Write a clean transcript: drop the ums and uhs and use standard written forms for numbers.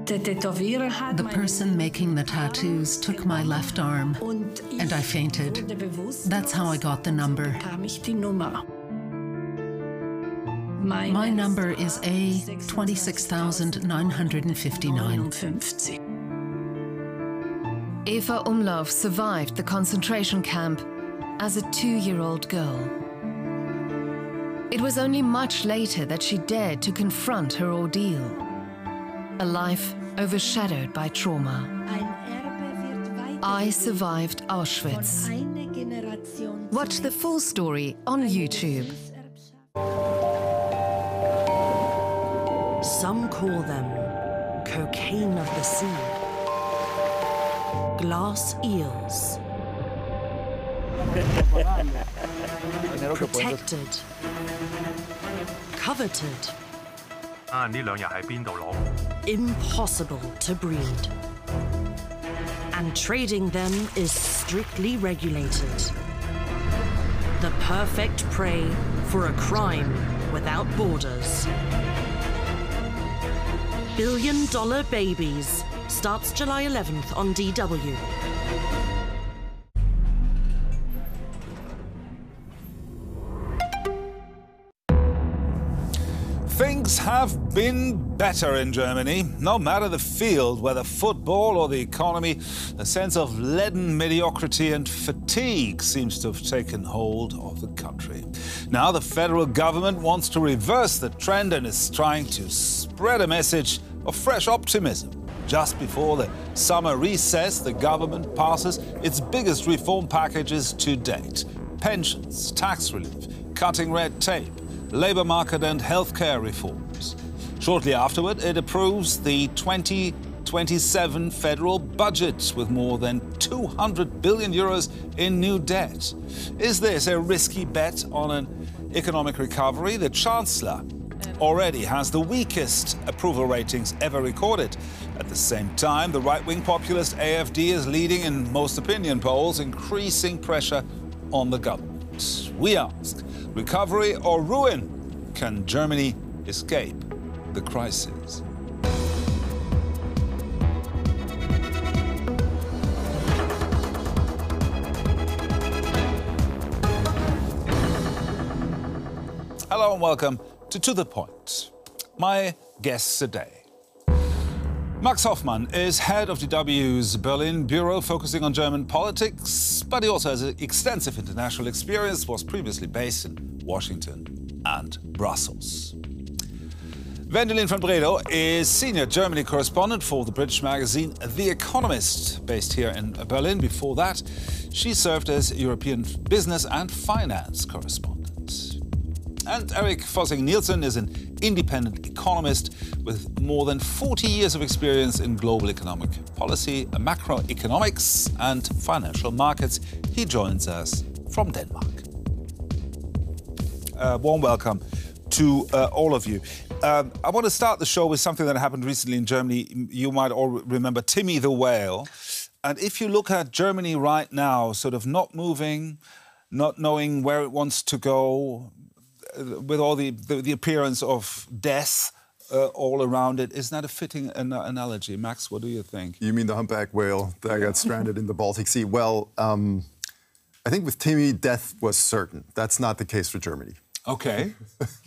The person making the tattoos took my left arm, and I fainted. That's how I got the number. My number is A 26,959. Eva Umlauf survived the concentration camp as a 2-year-old girl. It was only much later that she dared to confront her ordeal. A life overshadowed by trauma. I survived Auschwitz. Watch the full story on YouTube. Some call them cocaine of the sea, glass eels, protected, coveted, impossible to breed. And trading them is strictly regulated. The perfect prey for a crime without borders. $1 Billion Babies starts July 11th on DW. Things have been better in Germany. No matter the field, whether football or the economy, a sense of leaden mediocrity and fatigue seems to have taken hold of the country. Now the federal government wants to reverse the trend and is trying to spread a message of fresh optimism. Just before the summer recess, the government passes its biggest reform packages to date. Pensions, tax relief, cutting red tape, labour market and healthcare reforms. Shortly afterward, it approves the 2027 federal budget with more than 200 billion euros in new debt. Is this a risky bet on an economic recovery? The Chancellor already has the weakest approval ratings ever recorded. At the same time, the right-wing populist AfD is leading in most opinion polls, increasing pressure on the government. We ask, recovery or ruin? Can Germany escape the crisis? Hello and welcome to The Point. My guests today. Max Hoffmann is head of DW's Berlin bureau focusing on German politics, but he also has extensive international experience, was previously based in Washington and Brussels. Wendelin van Bredow is senior Germany correspondent for the British magazine The Economist, based here in Berlin. Before that, she served as European business and finance correspondent. And Erik Fossing-Nielsen is an independent economist with more than 40 years of experience in global economic policy, macroeconomics and financial markets. He joins us from Denmark. Warm welcome to all of you. I want to start the show with something that happened recently in Germany. You might all remember Timmy the whale. And if you look at Germany right now, sort of not moving, not knowing where it wants to go, with all the appearance of death all around it, isn't that a fitting analogy? Max, what do you think? You mean the humpback whale that got stranded in the Baltic Sea? Well, I think with Timmy, death was certain. That's not the case for Germany. Okay.